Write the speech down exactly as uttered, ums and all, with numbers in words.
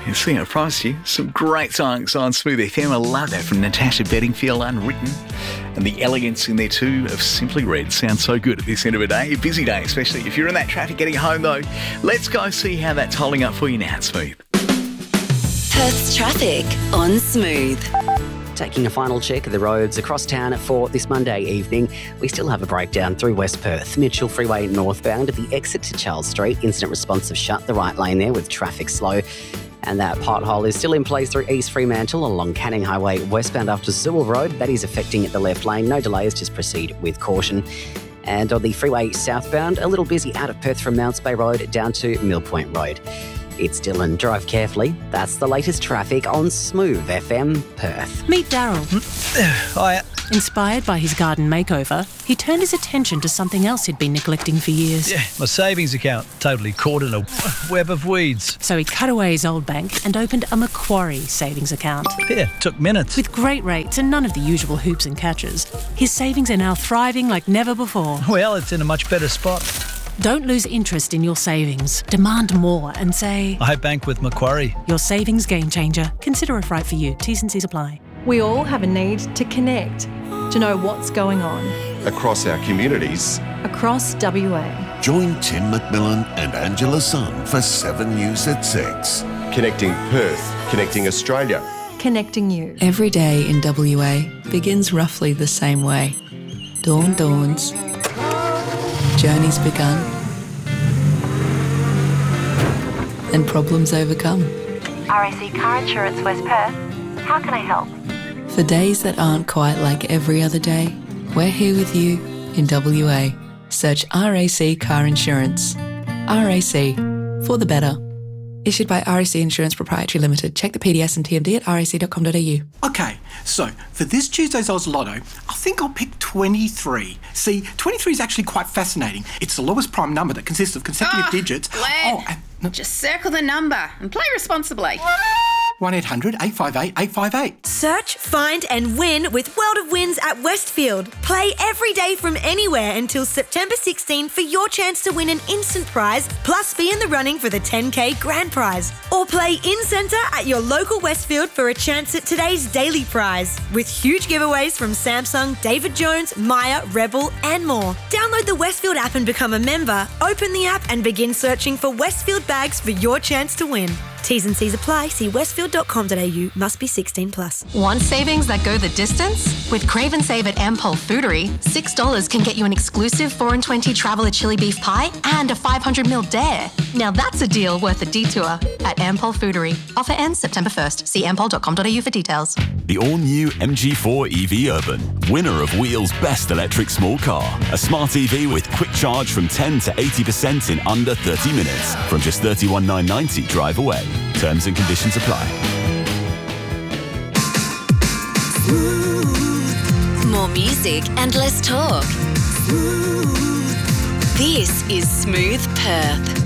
You see, I promised you some great songs on Smooth F M. I love that from Natasha Bedingfield, Unwritten. And the elegance in there too of Simply Red sounds so good at this end of a day. A busy day, especially if you're in that traffic getting home though. Let's go see how that's holding up for you now, Smooth. Perth's traffic on Smooth. Taking a final check of the roads across town for this Monday evening, we still have a breakdown through West Perth. Mitchell Freeway northbound at the exit to Charles Street. Incident response have shut the right lane there with traffic slow. And that pothole is still in place through East Fremantle along Canning Highway westbound up to Sewell Road. That is affecting the left lane. No delays, just proceed with caution. And on the freeway southbound, a little busy out of Perth from Mounts Bay Road down to Mill Point Road. It's Dylan. Drive carefully. That's the latest traffic on Smooth F M Perth. Meet Daryl. Hiya. Inspired by his garden makeover, he turned his attention to something else he'd been neglecting for years. Yeah, my savings account totally caught in a web of weeds. So he cut away his old bank and opened a Macquarie savings account. Yeah, took minutes. With great rates and none of the usual hoops and catches, his savings are now thriving like never before. Well, it's in a much better spot. Don't lose interest in your savings. Demand more and say, I bank with Macquarie. Your savings game changer. Consider if right for you. T's and C's apply. We all have a need to connect, to know what's going on. Across our communities. Across W A. Join Tim McMillan and Angela Sun for seven News at six. Connecting Perth, connecting Australia. Connecting you. Every day in W A begins roughly the same way. Dawn dawns. Journey's begun. And problems overcome. R A C Car Insurance West Perth. How can I help? For days that aren't quite like every other day, we're here with you in W A. Search R A C Car Insurance. R A C, for the better. Issued by R A C Insurance Proprietary Limited. Check the P D S and T M D at r a c dot com dot a u. Okay, so for this Tuesday's Oz Lotto, I think I'll pick twenty-three. See, twenty-three is actually quite fascinating. It's the lowest prime number that consists of consecutive oh, digits. Glenn, oh, and, just circle the number and play responsibly. one eight hundred eight five eight eight five eight. Search, find and win with World of Wins at Westfield. Play every day from anywhere until September sixteenth for your chance to win an instant prize, plus be in the running for the ten K grand prize. Or play in-centre at your local Westfield for a chance at today's daily prize, with huge giveaways from Samsung, David Jones, Maya, Rebel and more. Download the Westfield app and become a member. Open the app and begin searching for Westfield bags for your chance to win. T's and C's apply. See westfield dot com dot a u. Must be sixteen plus. Want savings that go the distance? With Crave and Save at Ampol Foodery, six dollars can get you an exclusive four and twenty Traveller chili beef pie and a five hundred milliliter dare. Now that's a deal worth a detour at Ampol Foodery. Offer ends September first. See ampol dot com dot a u for details. The all-new M G four E V Urban, winner of Wheel's Best Electric Small Car. A smart E V with quick charge from ten to eighty percent in under thirty minutes from just thirty-one thousand nine hundred ninety drive away. Terms and conditions apply. More music and less talk. This is Smooth Perth.